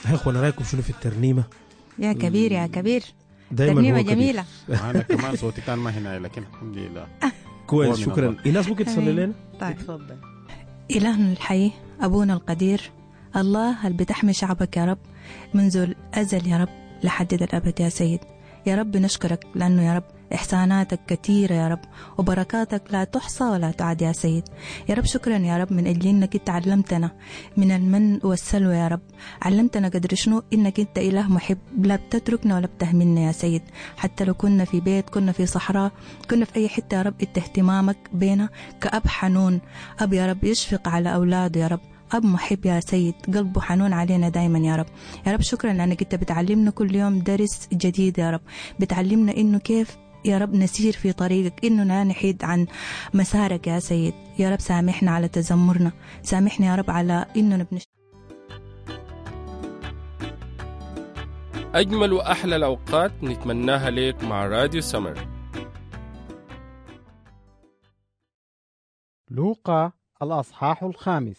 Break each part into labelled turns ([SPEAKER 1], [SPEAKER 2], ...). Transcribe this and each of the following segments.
[SPEAKER 1] يا اخوانا رايكم شنو في الترنيمه؟
[SPEAKER 2] يا كبير يا كبير،
[SPEAKER 1] دايما
[SPEAKER 2] ترنيمة
[SPEAKER 1] هو كبير.
[SPEAKER 2] جميلة.
[SPEAKER 3] انا كمان صوتي كان ما هنا لكن الحمد لله.
[SPEAKER 1] كويس شكرا. ايناس ممكن تصلي لنا؟
[SPEAKER 2] طيب.
[SPEAKER 4] تفضل.
[SPEAKER 2] إلهنا الحي، أبونا القدير، الله اللي بتحمي شعبك يا رب منذ الأزل يا رب لحد الأبد يا سيد. يا رب نشكرك لأنه يا رب إحساناتك كثيرة يا رب، وبركاتك لا تحصى ولا تعد يا سيد. يا رب شكرا يا رب من أجل إنك أنت علمتنا من المن والسلوى يا رب، علمتنا قدر شنو إنك أنت إله محب، لا بتتركنا ولا بتهملنا يا سيد. حتى لو كنا في بيت، كنا في صحراء، كنا في أي حتة يا رب، أنت اهتمامك بينا كأب حنون، أب يا رب يشفق على أولاده يا رب، أب محب يا سيد، قلبه حنون علينا دايما يا رب. يا رب شكرا لأنك أنت بتعلمنا كل يوم درس جديد يا رب، بتعلمنا إنه كيف يا رب نسير في طريقك، إنه لا نحيد عن مسارك يا سيد. يا رب سامحنا على تذمرنا، سامحنا يا رب على إنه
[SPEAKER 5] أجمل وأحلى الأوقات نتمناها ليك مع راديو سمر.
[SPEAKER 6] لوقا الأصحاح 5.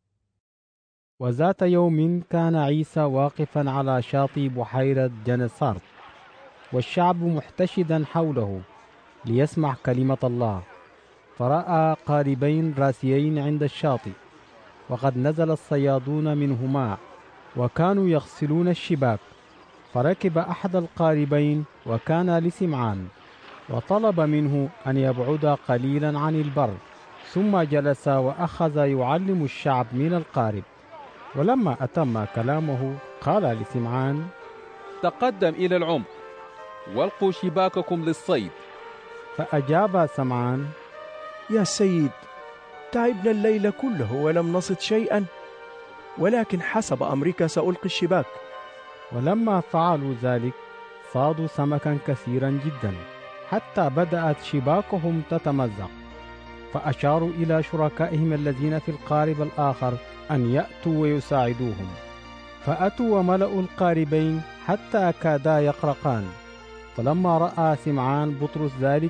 [SPEAKER 6] وذات يوم كان عيسى واقفا على شاطئ بحيرة جنسارت، والشعب محتشدا حوله ليسمع كلمة الله. فرأى قاربين راسيين عند الشاطئ، وقد نزل الصيادون منهما وكانوا يغسلون الشباك. فركب أحد القاربين وكان لسمعان، وطلب منه أن يبعد قليلا عن البر، ثم جلس وأخذ يعلم الشعب من القارب. ولما أتم كلامه قال لسمعان:
[SPEAKER 7] تقدم إلى العمق والقوا شباككم للصيد.
[SPEAKER 6] فأجاب سمعان:
[SPEAKER 8] يا سيد، تعبنا الليل كله ولم نصد شيئا، ولكن حسب أمرك سألقي الشباك.
[SPEAKER 6] ولما فعلوا ذلك صادوا سمكا كثيرا جدا، حتى بدأت شباكهم تتمزق. فأشاروا إلى شركائهم الذين في القارب الآخر أن يأتوا ويساعدوهم، فأتوا وملأوا القاربين حتى كادا يغرقان. فلما رأى سمعان بطرس ذلك